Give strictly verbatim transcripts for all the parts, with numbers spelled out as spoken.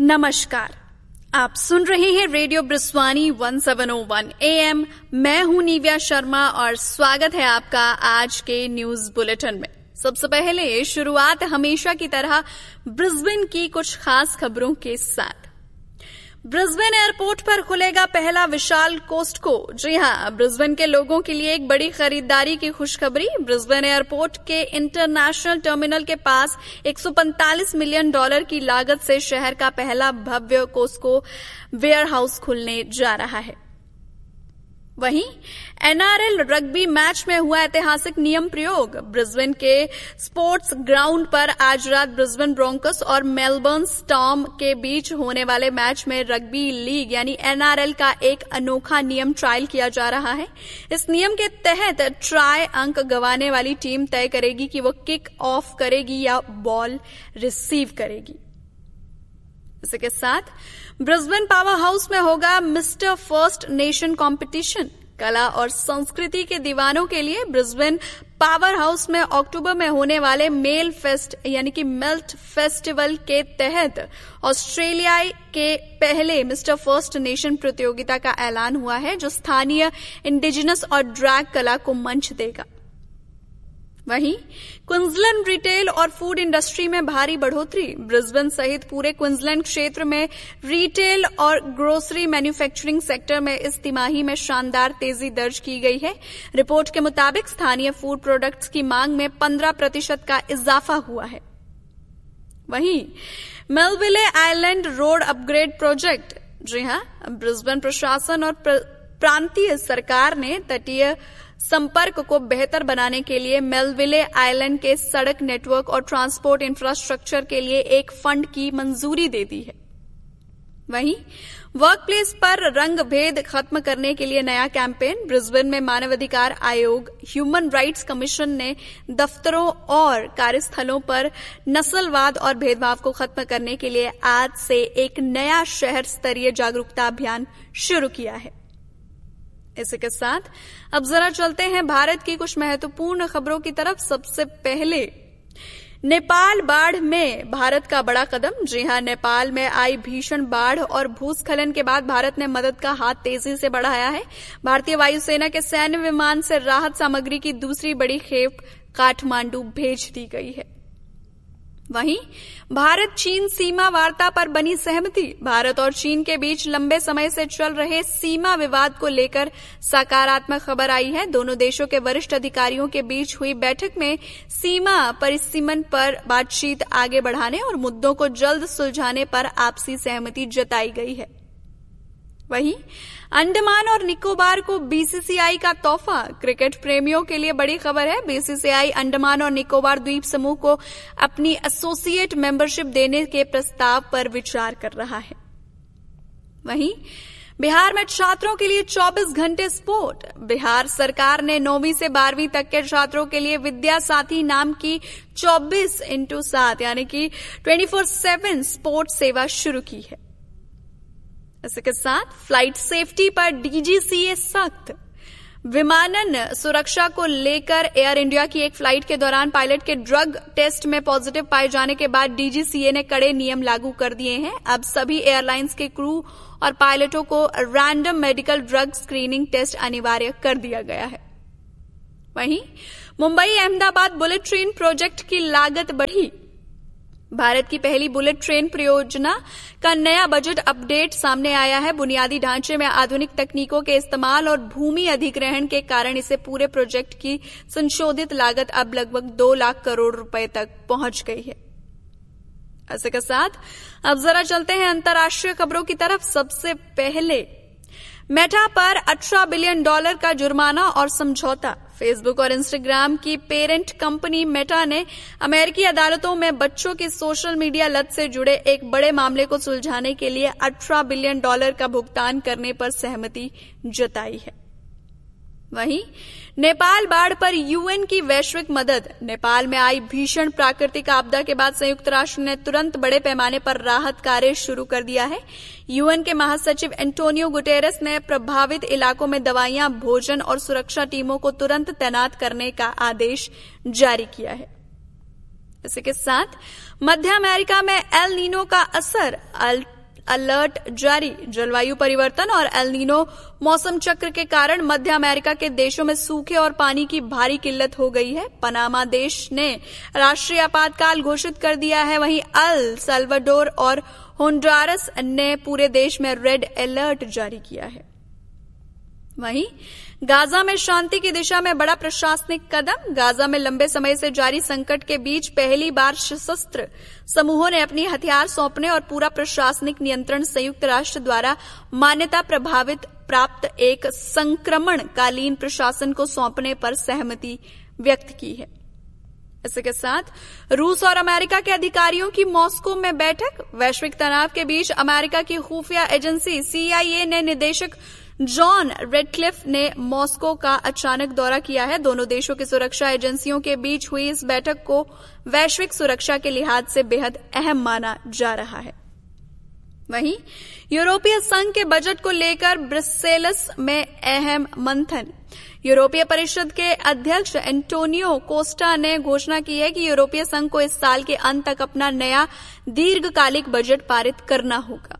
नमस्कार, आप सुन रहे हैं रेडियो ब्रिस्वानी सत्रह सौ एक ए एम। मैं हूं निव्या शर्मा और स्वागत है आपका आज के न्यूज बुलेटिन में। सबसे पहले शुरुआत हमेशा की तरह ब्रिस्बेन की कुछ खास खबरों के साथ। ब्रिस्बेन एयरपोर्ट पर खुलेगा पहला विशाल कोस्टको। जी हां, ब्रिस्बेन के लोगों के लिए एक बड़ी खरीदारी की खुशखबरी। ब्रिस्बेन एयरपोर्ट के इंटरनेशनल टर्मिनल के पास एक सौ पैंतालीस मिलियन डॉलर की लागत से शहर का पहला भव्य कोस्टको वेयरहाउस खुलने जा रहा है। वहीं N R L rugby match में हुआ ऐतिहासिक नियम प्रयोग। ब्रिस्बेन के स्पोर्ट्स ग्राउंड पर आज रात ब्रिस्बेन ब्रोंकस और मेलबर्न स्टॉर्म के बीच होने वाले मैच में रग्बी लीग यानी एन आर एल का एक अनोखा नियम ट्रायल किया जा रहा है। इस नियम के तहत ट्राई अंक गंवाने वाली टीम तय करेगी कि वो किक ऑफ करेगी या बॉल रिसीव करेगी। इसी के साथ ब्रिस्बेन पावर हाउस में होगा मिस्टर फर्स्ट नेशन कंपटीशन। कला और संस्कृति के दीवानों के लिए ब्रिस्बेन पावर हाउस में अक्टूबर में होने वाले मेल फेस्ट यानी कि मेल्ट फेस्टिवल के तहत ऑस्ट्रेलिया के पहले मिस्टर फर्स्ट नेशन प्रतियोगिता का ऐलान हुआ है, जो स्थानीय इंडिजिनस और ड्रैग कला को मंच देगा। वहीं क्वींसलैंड रिटेल और फूड इंडस्ट्री में भारी बढ़ोतरी। ब्रिस्बेन सहित पूरे क्वींसलैंड क्षेत्र में रिटेल और ग्रोसरी मैन्युफैक्चरिंग सेक्टर में इस तिमाही में शानदार तेजी दर्ज की गई है। रिपोर्ट के मुताबिक स्थानीय फूड प्रोडक्ट्स की मांग में पंद्रह प्रतिशत का इजाफा हुआ है। वहीं Melville island road upgrade project. जी हां, ब्रिस्बेन प्रशासन और प्र, प्रांतीय सरकार ने तटीय संपर्क को बेहतर बनाने के लिए मेलविले आइलैंड के सड़क नेटवर्क और ट्रांसपोर्ट इंफ्रास्ट्रक्चर के लिए एक फंड की मंजूरी दे दी है। वहीं वर्कप्लेस पर रंग भेद खत्म करने के लिए नया कैंपेन। ब्रिस्बेन में मानवाधिकार आयोग, ह्यूमन राइट्स कमीशन ने दफ्तरों और कार्यस्थलों पर नस्लवाद और भेदभाव को खत्म करने के लिए आज से एक नया शहर स्तरीय जागरूकता अभियान शुरू किया है। इसी के साथ अब जरा चलते हैं भारत की कुछ महत्वपूर्ण खबरों की तरफ। सबसे पहले नेपाल बाढ़ में भारत का बड़ा कदम। जी हां, नेपाल में आई भीषण बाढ़ और भूस्खलन के बाद भारत ने मदद का हाथ तेजी से बढ़ाया है। भारतीय वायुसेना के सैन्य विमान से राहत सामग्री की दूसरी बड़ी खेप काठमांडू भेज दी गई है। वहीं भारत चीन सीमा वार्ता पर बनी सहमति। भारत और चीन के बीच लंबे समय से चल रहे सीमा विवाद को लेकर सकारात्मक खबर आई है। दोनों देशों के वरिष्ठ अधिकारियों के बीच हुई बैठक में सीमा परिसीमन पर बातचीत आगे बढ़ाने और मुद्दों को जल्द सुलझाने पर आपसी सहमति जताई गई है। वहीं अंडमान और निकोबार को बी सी सी आई का तोहफा। क्रिकेट प्रेमियों के लिए बड़ी खबर है। बी सी सी आई अंडमान और निकोबार द्वीप समूह को अपनी एसोसिएट मेंबरशिप देने के प्रस्ताव पर विचार कर रहा है। वहीं बिहार में छात्रों के लिए चौबीस घंटे स्पोर्ट। बिहार सरकार ने नौवीं से बारहवीं तक के छात्रों के लिए विद्या साथी नाम की चौबीस इंटू सात यानी कि चौबीस सात स्पोर्ट सेवा शुरू की है। इसी के साथ फ्लाइट सेफ्टी पर डी जी सी ए सख्त। विमानन सुरक्षा को लेकर एयर इंडिया की एक फ्लाइट के दौरान पायलट के ड्रग टेस्ट में पॉजिटिव पाए जाने के बाद डी जी सी ए ने कड़े नियम लागू कर दिए हैं। अब सभी एयरलाइंस के क्रू और पायलटों को random medical drug screening test अनिवार्य कर दिया गया है। वहीं Mumbai Ahmedabad bullet train project की लागत बढ़ी। भारत की पहली बुलेट ट्रेन परियोजना का नया बजट अपडेट सामने आया है। बुनियादी ढांचे में आधुनिक तकनीकों के इस्तेमाल और भूमि अधिग्रहण के कारण इसे पूरे प्रोजेक्ट की संशोधित लागत अब लगभग दो लाख करोड़ रुपए तक पहुंच गई है। ऐसे के साथ अब जरा चलते हैं अंतर्राष्ट्रीय खबरों की तरफ। सबसे पहले मेटा पर अठारह बिलियन डॉलर का जुर्माना और समझौता। फेसबुक और इंस्टाग्राम की पेरेंट कंपनी मेटा ने अमेरिकी अदालतों में बच्चों की सोशल मीडिया लत से जुड़े एक बड़े मामले को सुलझाने के लिए अठारह बिलियन डॉलर का भुगतान करने पर सहमति जताई है। वहीं नेपाल बाढ़ पर यू एन की वैश्विक मदद। नेपाल में आई भीषण प्राकृतिक आपदा के बाद संयुक्त राष्ट्र ने तुरंत बड़े पैमाने पर राहत कार्य शुरू कर दिया है। यू एन के महासचिव एंटोनियो गुटेरेस ने प्रभावित इलाकों में दवाइयां, भोजन और सुरक्षा टीमों को तुरंत तैनात करने का आदेश जारी किया है। इसी के साथ मध्य अमेरिका में एल नीनो का असर। अलर्ट जारी। जलवायु परिवर्तन और एल नीनो मौसम चक्र के कारण मध्य अमेरिका के देशों में सूखे और पानी की भारी किल्लत हो गई है। पनामा देश ने राष्ट्रीय आपातकाल घोषित कर दिया है। वहीं अल साल्वाडोर और होंडुरास ने पूरे देश में रेड अलर्ट जारी किया है। वहीं गाजा में शांति की दिशा में बड़ा प्रशासनिक कदम। गाजा में लंबे समय से जारी संकट के बीच पहली बार सशस्त्र समूहों ने अपनी हथियार सौंपने और पूरा प्रशासनिक नियंत्रण संयुक्त राष्ट्र द्वारा मान्यता प्रभावित प्राप्त एक संक्रमणकालीन प्रशासन को सौंपने पर सहमति व्यक्त की है। इसी के साथ रूस और अमेरिका के अधिकारियों की मॉस्को में बैठक। वैश्विक तनाव के बीच अमेरिका की खुफिया एजेंसी सी आई ए ने निदेशक जॉन रेडक्लिफ ने मॉस्को का अचानक दौरा किया है। दोनों देशों की सुरक्षा एजेंसियों के बीच हुई इस बैठक को वैश्विक सुरक्षा के लिहाज से बेहद अहम माना जा रहा है। वहीं यूरोपीय संघ के बजट को लेकर ब्रसेल्स में अहम मंथन। यूरोपीय परिषद के अध्यक्ष एंटोनियो कोस्टा ने घोषणा की है कि यूरोपीय संघ को इस साल के अंत तक अपना नया दीर्घकालिक बजट पारित करना होगा।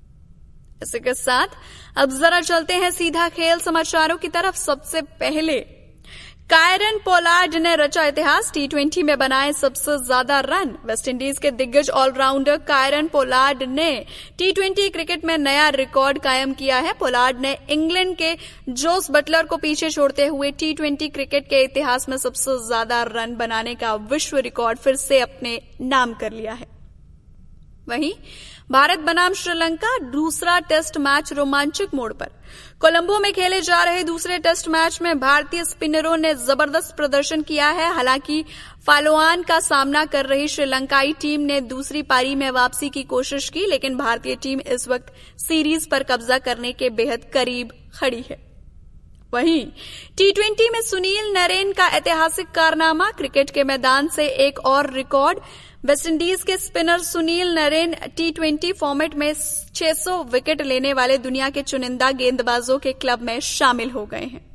इसी के साथ अब जरा चलते हैं सीधा खेल समाचारों की तरफ। सबसे पहले कायरन पोलार्ड ने रचा इतिहास। टी ट्वेंटी में बनाए सबसे ज्यादा रन। वेस्टइंडीज के दिग्गज ऑलराउंडर कायरन पोलार्ड ने टी ट्वेंटी क्रिकेट में नया रिकॉर्ड कायम किया है। पोलार्ड ने इंग्लैंड के जोस बटलर को पीछे छोड़ते हुए टी ट्वेंटी क्रिकेट के इतिहास में सबसे ज्यादा रन बनाने का विश्व रिकॉर्ड फिर से अपने नाम कर लिया है। वहीं भारत बनाम श्रीलंका दूसरा टेस्ट मैच रोमांचक मोड़ पर। कोलंबो में खेले जा रहे दूसरे टेस्ट मैच में भारतीय स्पिनरों ने जबरदस्त प्रदर्शन किया है। हालांकि फॉलोऑन का सामना कर रही श्रीलंकाई टीम ने दूसरी पारी में वापसी की कोशिश की, लेकिन भारतीय टीम इस वक्त सीरीज पर कब्जा करने के बेहद करीब खड़ी है। वहीं टी ट्वेंटी में सुनील नरेन का ऐतिहासिक कारनामा। क्रिकेट के मैदान से एक और रिकॉर्ड। वेस्टइंडीज के spinner Sunil Naren T twenty format में छह सौ विकेट लेने वाले दुनिया के चुनिंदा गेंदबाजों के क्लब में शामिल हो गए हैं।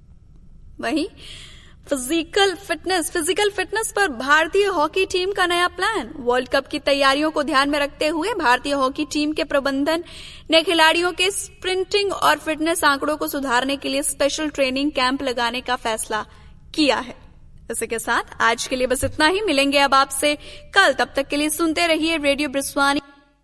वहीं फिजिकल फिटनेस फिजिकल फिटनेस पर भारतीय हॉकी टीम का नया प्लान। वर्ल्ड कप की तैयारियों को ध्यान में रखते हुए भारतीय हॉकी टीम के प्रबंधन ने खिलाड़ियों के स्प्रिंटिंग और फिटनेस आंकड़ों को सुधारने के लिए स्पेशल ट्रेनिंग कैंप लगाने का फैसला किया है। इसी के साथ आज के लिए बस इतना ही। मिलेंगे अब आपसे कल। तब तक के लिए सुनते रहिए रेडियो ब्रिस्वानी।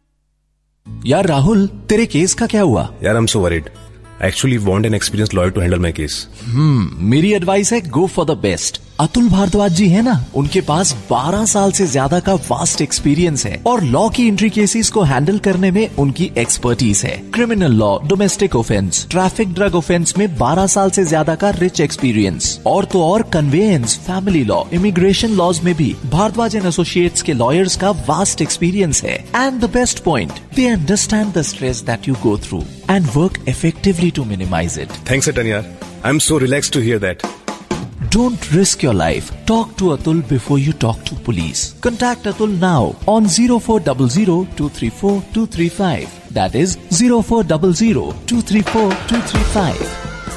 यार राहुल, तेरे केस का क्या हुआ? यार I am so worried. I actually want an experienced lawyer to handle my case. हम्म मेरी एडवाइस है go for the best. Atul Bhardwaj जी है ना, उनके पास बारह साल से ज्यादा का वास्ट एक्सपीरियंस है और लॉ की एंट्री केसेस को हैंडल करने में उनकी एक्सपर्टीज है। Criminal law, domestic offence, traffic, drug offence में बारह साल से ज्यादा का रिच एक्सपीरियंस। और तो और conveyance, family law, immigration laws में भी भारद्वाज एंड एसोसिएट्स के लॉयर्स का वास्ट एक्सपीरियंस है। And the best point, they understand the stress that you go through and work effectively to minimize it. Thanks, Atanya. I'm so relaxed to hear that. Don't risk your life. Talk to Atul before you talk to police. Contact Atul now on zero four zero zero two three four two three five. That is zero four zero zero two three four two three five.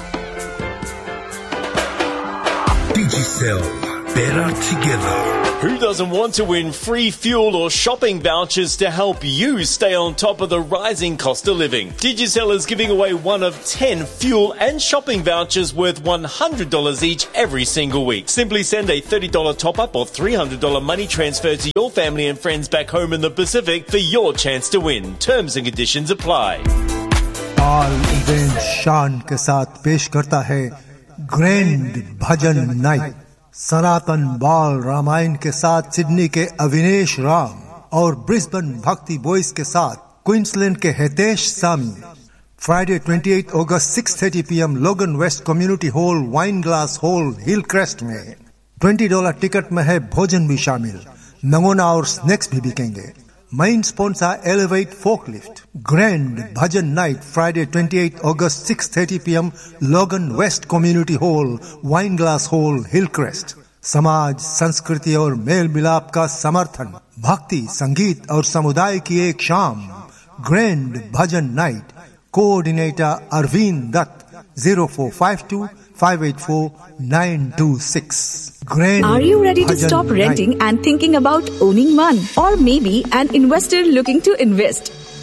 Digicel, better together. Who doesn't want to win free fuel or shopping vouchers to help you stay on top of the rising cost of living? Digicel is giving away one of ten fuel and shopping vouchers worth one hundred dollars each every single week. Simply send a thirty dollars top-up or three hundred dollars money transfer to your family and friends back home in the Pacific for your chance to win. Terms and conditions apply. All event शान के साथ पेश करता है grand भजन night. सनातन बाल रामायण के साथ Sydney के अविनेश राम और ब्रिस्बेन भक्ति बॉयज के साथ क्वींसलैंड के हितेश सामी। फ्राइडे अट्ठाईस अगस्त सिक्स थर्टी पी एम लोगन waste community hall, wine glass hall, हिल क्रेस्ट में। ट्वेंटी डॉलर टिकट में है भोजन भी शामिल। नमूना और स्नैक्स भी बिकेंगे। Main sponsor elevate forklift. Grand भजन नाइट फ्राइडे अट्ठाईस अगस्त सिक्स थर्टी पी एम लोगन waste community hall, wine glass hall, हिल क्रेस्ट। समाज, संस्कृति और मेल मिलाप का समर्थन, भक्ति, संगीत और समुदाय की एक शाम। Grand bhajan night. Coordinator Arvind Dutt, zero four five two five eight four nine two six. Grand Are you ready to Bhajan stop renting night. and thinking about owning one? Or maybe an investor looking to invest?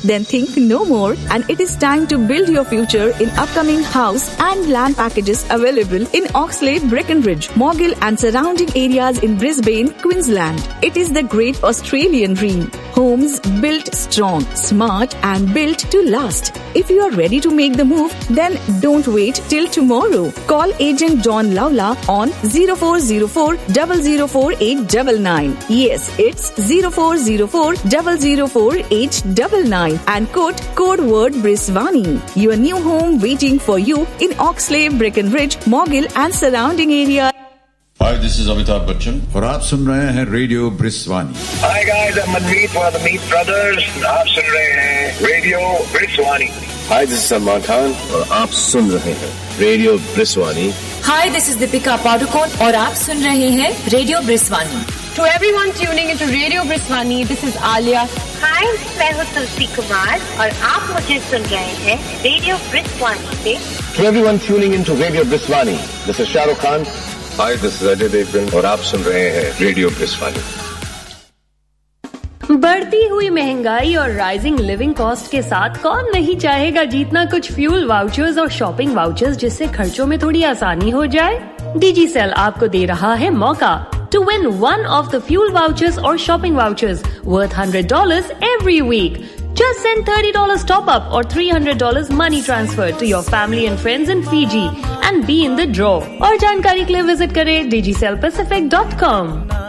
Then think no more and it is time to build your future in upcoming house and land packages available in Oxlade, Breckenridge, Morgill and surrounding areas in Brisbane, Queensland. It is the great Australian dream. Homes built strong, smart and built to last. If you are ready to make the move, then don't wait till tomorrow. Call agent John Lawla on zero four zero four, zero zero four eight nine nine. Yes, it's zero four zero four, zero zero four eight nine nine and quote code word Briswani. Your new home waiting for you in Oxlade, Breckenridge, Morgill and surrounding area. Hi, this is Amitabh Bachchan और आप सुन रहे हैं radio ब्रिस्वानी. Hi guys, I'm Manmeet for the Meet Brothers. आप सुन रहे हैं radio ब्रिस्वानी. Hi, this is Salman Khan और आप सुन रहे हैं radio ब्रिस्वानी. Hi, this is Deepika Padukone और आप सुन रहे हैं radio ब्रिस्वानी. To everyone tuning into Radio Briswani, this is Alia. Hi, मैं हूँ तुलसी कुमार और आप मुझे सुन रहे हैं रेडियो ब्रिस्वानी से. To everyone tuning into Radio Briswani, this is Shah Rukh Khan. Hi, this is Ajay Devgan और आप सुन रहे हैं रेडियो ब्रिस्वानी. बढ़ती हुई महंगाई और राइजिंग लिविंग कॉस्ट के साथ कौन नहीं चाहेगा जीतना कुछ फ्यूल वाउचर्स और शॉपिंग वाउचर्स जिससे खर्चों में थोड़ी आसानी हो जाए. डिजीसेल आपको दे रहा है मौका to win one of the fuel vouchers or shopping vouchers worth one hundred dollars every week. Just send thirty dollars top up or three hundred dollars money transfer to your family and friends in Fiji and be in the draw. और जानकारी के लिए visit करें digicel pacific dot com.